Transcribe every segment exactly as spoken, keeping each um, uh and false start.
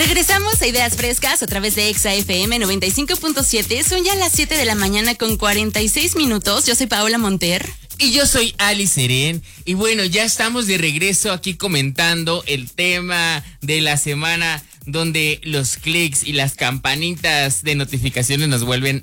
Regresamos a Ideas Frescas a través de Exa F M noventa y cinco punto siete. Son ya las siete de la mañana con cuarenta y seis minutos. Yo soy Paola Monter. Y yo soy Ali Serén. Y bueno, ya estamos de regreso aquí comentando el tema de la semana donde los clics y las campanitas de notificaciones nos vuelven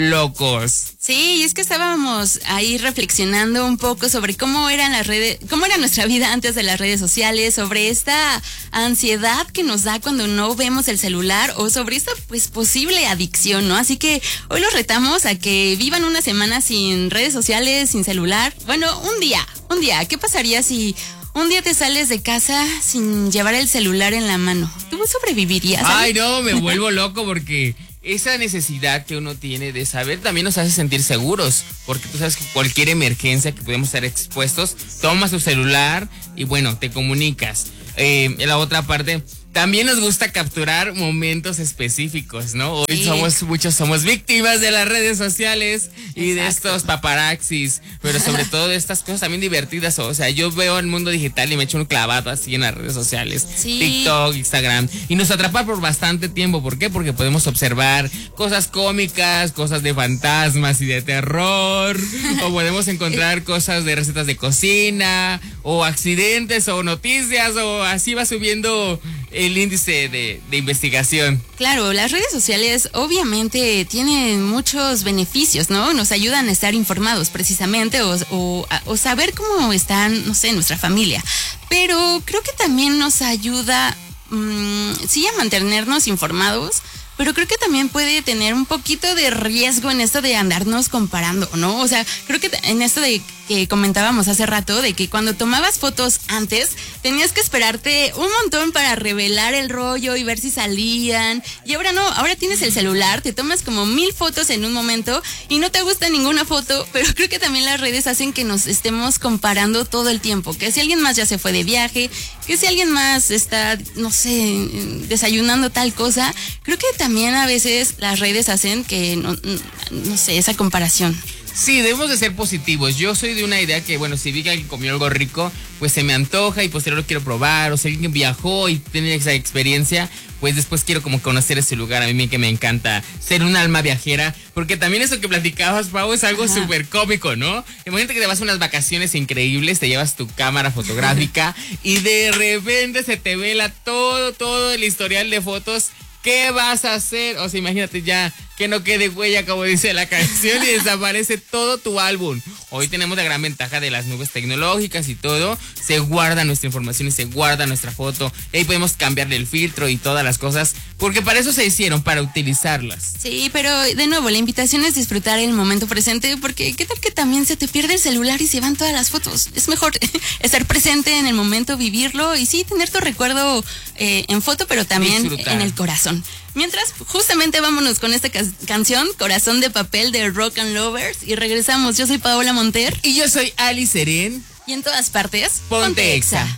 locos. Sí, y es que estábamos ahí reflexionando un poco sobre cómo eran las redes, cómo era nuestra vida antes de las redes sociales, sobre esta ansiedad que nos da cuando no vemos el celular o sobre esta pues posible adicción, ¿no? Así que hoy los retamos a que vivan una semana sin redes sociales, sin celular. Bueno, un día, un día. ¿Qué pasaría si un día te sales de casa sin llevar el celular en la mano? ¿Tú sobrevivirías? Ay, no, me vuelvo loco porque esa necesidad que uno tiene de saber también nos hace sentir seguros, porque tú sabes que cualquier emergencia que podemos estar expuestos, tomas tu celular y bueno, te comunicas. Eh, en la otra parte, también nos gusta capturar momentos específicos, ¿no? Hoy sí. somos muchos, somos víctimas de las redes sociales y Exacto. de estos paparazzis, pero sobre todo de estas cosas también divertidas. O sea, yo veo el mundo digital y me echo un clavado así en las redes sociales, sí. TikTok, Instagram, y nos atrapa por bastante tiempo. ¿Por qué? Porque podemos observar cosas cómicas, cosas de fantasmas y de terror, o podemos encontrar cosas de recetas de cocina, o accidentes, o noticias, o así va subiendo el índice de, de investigación. Claro, las redes sociales obviamente tienen muchos beneficios, ¿no? Nos ayudan a estar informados precisamente o, o, o saber cómo están, no sé, nuestra familia. Pero creo que también nos ayuda, mmm, sí, a mantenernos informados, pero creo que también puede tener un poquito de riesgo en esto de andarnos comparando, ¿no? O sea, creo que en esto de que comentábamos hace rato, de que cuando tomabas fotos antes, tenías que esperarte un montón para revelar el rollo y ver si salían. Y ahora no, ahora tienes el celular, te tomas como mil fotos en un momento y no te gusta ninguna foto, pero creo que también las redes hacen que nos estemos comparando todo el tiempo. Que si alguien más ya se fue de viaje, que si alguien más está, no sé, desayunando tal cosa, creo que también a veces las redes hacen que, no, no sé, esa comparación. Sí, debemos de ser positivos. Yo soy de una idea que, bueno, si vi que alguien comió algo rico, pues se me antoja y posterior lo quiero probar. O si alguien viajó y tiene esa experiencia, pues después quiero como conocer ese lugar. A mí que me encanta ser un alma viajera, porque también eso que platicabas, Pau, es algo súper cómico, ¿no? Imagínate que te vas a unas vacaciones increíbles, te llevas tu cámara fotográfica y de repente se te vela todo, todo el historial de fotos. ¿Qué vas a hacer? O sea, imagínate ya que no quede huella, como dice la canción, y desaparece todo tu álbum. Hoy tenemos la gran ventaja de las nubes tecnológicas y todo. Se guarda nuestra información y se guarda nuestra foto. Y ahí podemos cambiarle el filtro y todas las cosas, porque para eso se hicieron, para utilizarlas. Sí, pero de nuevo, la invitación es disfrutar el momento presente, porque ¿qué tal que también se te pierde el celular y se van todas las fotos? Es mejor estar presente en el momento, vivirlo y sí, tener tu recuerdo eh, en foto, pero también disfrutar en el corazón. Mientras, justamente vámonos con esta ca- canción, Corazón de Papel de Rock and Lovers, y regresamos. Yo soy Paola Monter. Y yo soy Ali Serén. Y en todas partes, ponte, ponte Exa.